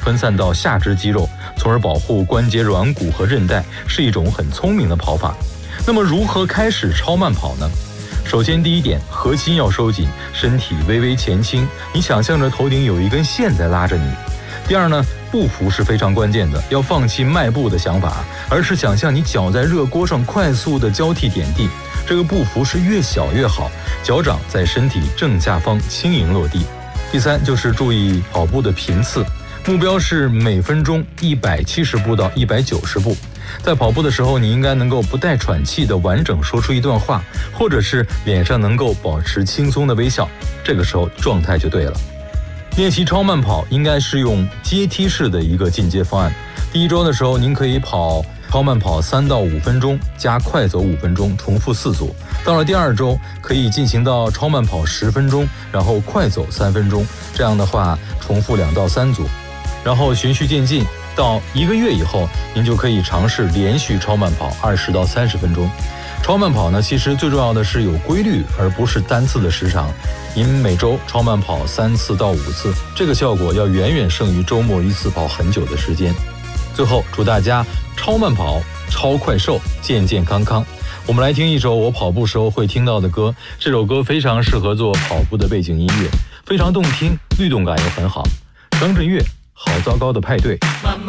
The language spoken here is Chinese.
分散到下肢肌肉，从而保护关节软骨和韧带，是一种很聪明的跑法。那么如何开始超慢跑呢？首先第一点，核心要收紧，身体微微前倾，你想象着头顶有一根线在拉着你。第二呢，步幅是非常关键的，要放弃迈步的想法，而是想象你脚在热锅上快速的交替点地，这个步幅是越小越好，脚掌在身体正下方轻盈落地。第三就是注意跑步的频次，目标是每分钟170步到190步。在跑步的时候，你应该能够不带喘气的完整说出一段话，或者是脸上能够保持轻松的微笑，这个时候状态就对了。练习超慢跑应该是用阶梯式的一个进阶方案。第一周的时候，您可以跑超慢跑3到5分钟，加快走5分钟，重复4组。到了第二周，可以进行到超慢跑10分钟，然后快走3分钟，这样的话重复2到3组，然后循序渐进，到1个月以后，您就可以尝试连续超慢跑20到30分钟。超慢跑呢，其实最重要的是有规律，而不是单次的时长。您每周超慢跑3次到5次，这个效果要远远胜于周末一次跑很久的时间。最后，祝大家超慢跑、超快瘦、健健康康。我们来听一首我跑步时候会听到的歌，这首歌非常适合做跑步的背景音乐，非常动听，律动感又很好。张震岳，好糟糕的派对。